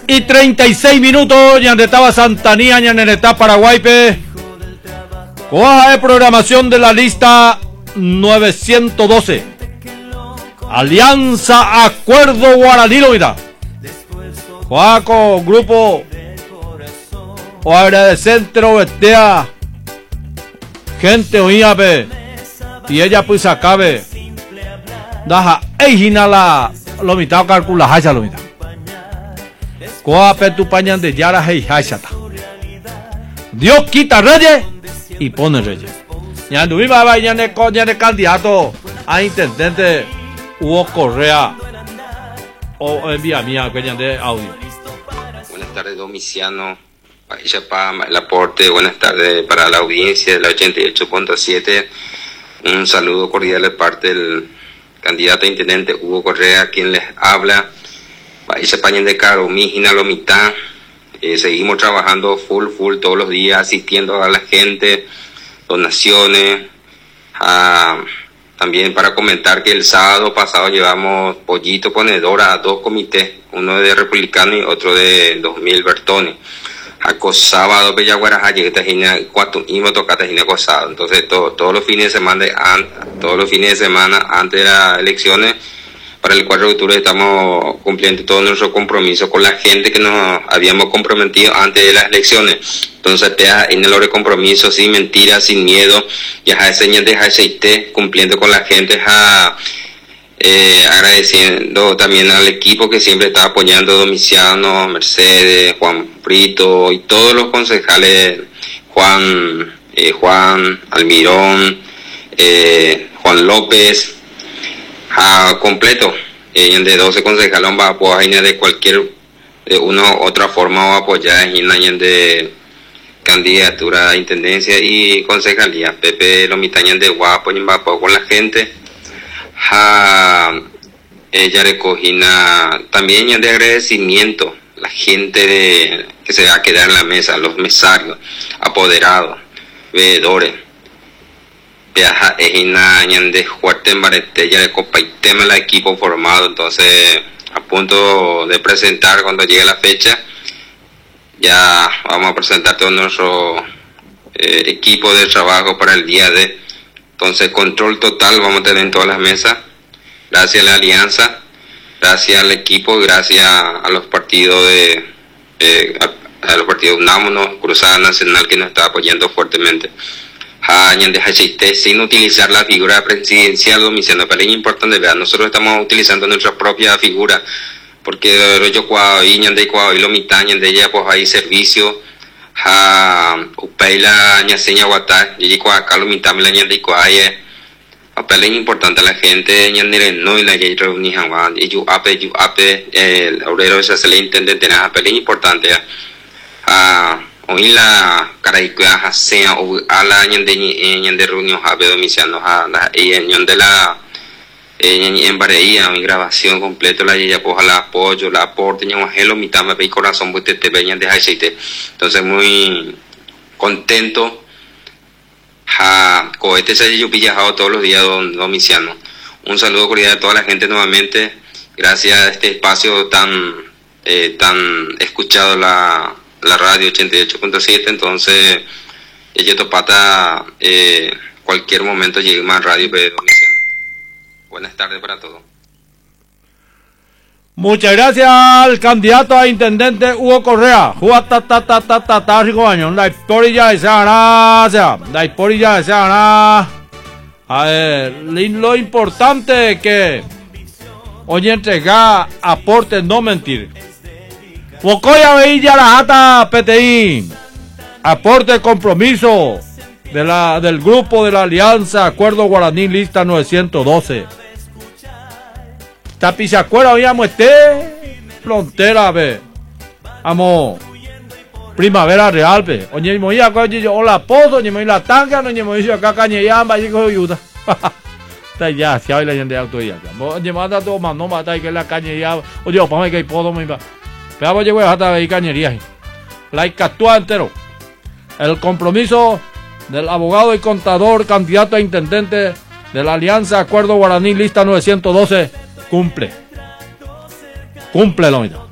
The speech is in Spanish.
y 36 minutos, ya estaba Santanía, ya está Paraguay, coja de programación de la lista 912. Alianza Acuerdo Guaraní, lo mira. Coaco, grupo o agradecente lo vestea. Gente oía, y ella pues acabe. Daja, ejina la lo mitad calcula hacha lo mitad. Coa tu pañan de yara hey hachata. Dios quita reyes y pone reyes. Ya no iba a ya de candidato a intendente Hugo Correa o envía mía que de audio. Buenas tardes, Domiciano. El aporte, buenas tardes para la audiencia de la 88.7. Un saludo cordial de parte del candidato a intendente Hugo Correa, quien les habla. País Pañen de Caro, Mijina, Lomitá. Seguimos trabajando full todos los días, asistiendo a la gente, donaciones. También para comentar que el sábado pasado llevamos pollito ponedora a 2 comités, uno de republicano y otro de 2000 Bertones. Acosaba bella guaraja llegata gina 4 imo tocata gina acosado. Entonces todos los fines de semana antes de las elecciones para el 4 de octubre estamos cumpliendo todo nuestro compromiso con la gente que nos habíamos comprometido antes de las elecciones. Entonces en el compromiso sin mentiras, sin miedo, ya señas de aceite cumpliendo con la gente, agradeciendo también al equipo que siempre está apoyando, Domiciano, Mercedes, Juan Prito y todos los concejales, Juan Almirón, Juan López, completo, de 12 concejales va a apoyar de cualquier de una u otra forma va a apoyar en de candidatura a intendencia y concejalía. Pepe Lomitañan de Guapo y va con la gente. Ella recogina también de agradecimiento la gente que se va a quedar en la mesa, los mesarios, apoderados, veedores. Viaja de fuerte en Baretella de Copa y tema el equipo formado, entonces a punto de presentar cuando llegue la fecha. Ya vamos a presentar todo nuestro equipo de trabajo para el día de. Entonces, control total vamos a tener en todas las mesas. Gracias a la alianza, gracias al equipo, gracias a los partidos a los partidos Unámonos, Cruzada Nacional que nos está apoyando fuertemente. Sin utilizar la figura presidencial, Domiciano, pero es importante, ¿verdad? Nosotros estamos utilizando nuestra propia figura, porque yo cuando y lo mitañan de ella pues hay servicio. Upaila ñaseña guatá y acá lo mitad la ñande cuaye papel es importante a la gente ñandere no y la ya reuní jamás y yo ape el obrero se le intende tener papel es importante hoy la caraicua hasea o a la ñande reunión ape Domiciano la ñande la en Bareía, mi grabación completa la ya pues la apoyo, la aporte, ña hello mitad me ve corazón pues te veñan de aceite. Entonces muy contento. Cohete se yo pillajado todos los días Domiciano. Un saludo cordial a toda la gente nuevamente. Gracias a este espacio tan escuchado la radio 88.7. Entonces ella topata cualquier momento llegue más radio de Domiciano. Buenas tardes para todos. Muchas gracias al candidato a intendente Hugo Correa. La historia de esa la historia de esa. A ver, lo importante es que hoy entregar aporte, no mentir. Bocoya veía la jata PTI. Aporte compromiso del grupo de la Alianza Acuerdo Guaraní lista 912. Tapizacuera oíamos frontera ve. Amo Primavera Real ve. Oye moía coño hola pozo, oye la tanga, oye moía acá cañeyamba y cojo ayuda. Está ya, si hay la gente de auto ya. Oye mata todo más no mata y que la cañeyamba. Oye, para que hay pozo me va. Pero oye voy a hasta ahí cañería. La catúa entero. El compromiso del abogado y contador, candidato a intendente de la Alianza Acuerdo Guaraní lista 912, cumple lo mismo.